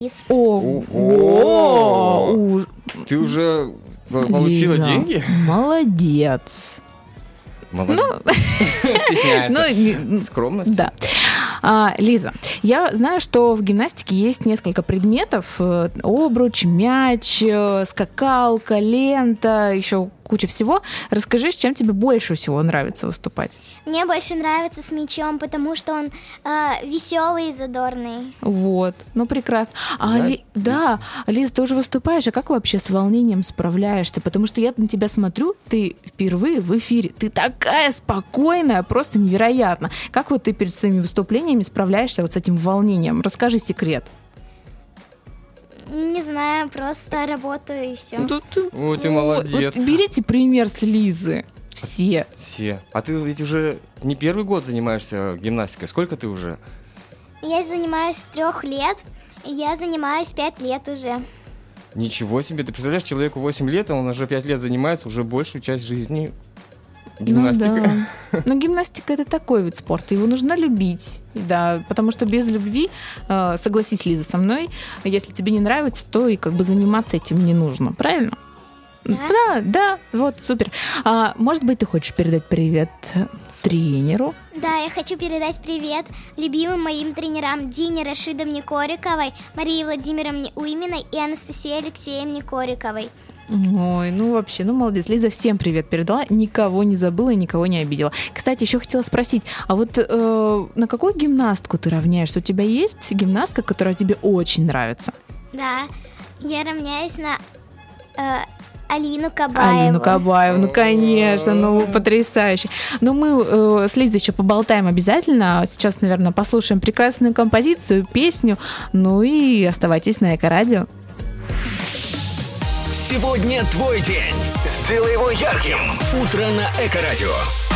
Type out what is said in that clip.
Ого! Ты уже получила Лиза, деньги? Молодец. Стесняется. Скромность. Да. Лиза, я знаю, что в гимнастике есть несколько предметов: обруч, мяч, скакалка, лента, еще куча всего. Расскажи, с чем тебе больше всего нравится выступать? Мне больше нравится с мячом, потому что он веселый и задорный. Вот, ну прекрасно. Да, Лиза, ты уже выступаешь, а как вообще с волнением справляешься? Потому что я на тебя смотрю, ты впервые в эфире, ты такая спокойная, просто невероятно. Как вот ты перед своими выступлениями справляешься вот с этим волнением? Расскажи секрет. Не знаю, просто работаю и все. Ой, ты молодец. Вот берите пример с Лизы. Все. А ты ведь уже не первый год занимаешься гимнастикой. Сколько ты уже? Я занимаюсь с 3 лет, и я занимаюсь 5 лет уже. Ничего себе. Ты представляешь, человеку 8 лет, а он уже 5 лет занимается, уже большую часть жизни гимнастикой. Ну, да. Но гимнастика — это такой вид спорта, его нужно любить. Да, потому что без любви, согласись, Лиза, со мной, если тебе не нравится, то и как бы заниматься этим не нужно. Правильно? Да, вот, супер. Может быть, ты хочешь передать привет тренеру? Да, я хочу передать привет любимым моим тренерам Дине Рашидовне Кориковой, Марии Владимировне Уйминой и Анастасии Алексеевне Кориковой. Ой, ну вообще, ну молодец. Лиза всем привет передала, никого не забыла и никого не обидела. Кстати, еще хотела спросить, а вот на какую гимнастку ты равняешься? У тебя есть гимнастка, которая тебе очень нравится? Да, я равняюсь на Алину Кабаеву. Алину Кабаеву, ну конечно, ну потрясающе. Но мы с Лизой еще поболтаем обязательно. Сейчас, наверное, послушаем прекрасную композицию, песню. Ну и оставайтесь на Эко-радио. Сегодня твой день. Сделай его ярким. Утро на Эко-радио.